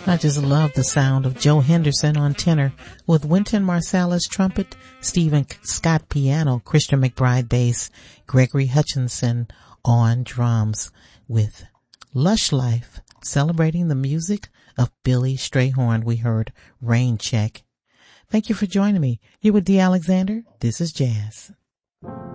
I just love the sound of Joe Henderson on tenor with Wynton Marsalis trumpet, Stephen Scott piano, Christian McBride bass, Gregory Hutchinson on drums with Lush Life, celebrating the music of Billy Strayhorn. We heard Rain Check. Thank you for joining me. You're with Dee Alexander. This is Jazz.